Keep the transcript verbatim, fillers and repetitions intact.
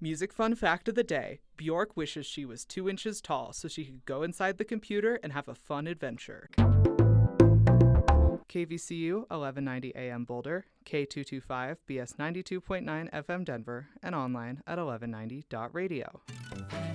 Music fun fact of the day. Bjork wishes she was two inches tall so she could go inside the computer and have a fun adventure. K V C U eleven ninety A M Boulder, K two twenty-five B S ninety-two point nine F M Denver, and online at eleven ninety dot radio.